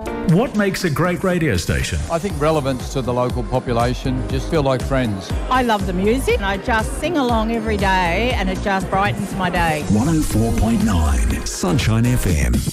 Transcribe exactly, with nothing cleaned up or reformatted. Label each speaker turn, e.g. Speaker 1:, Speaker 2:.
Speaker 1: What makes a great radio station?
Speaker 2: I think relevance to the local population, just feel like friends.
Speaker 3: I love the music. I just sing along every day and it just brightens my day.
Speaker 1: one oh four point nine Sunshine F M.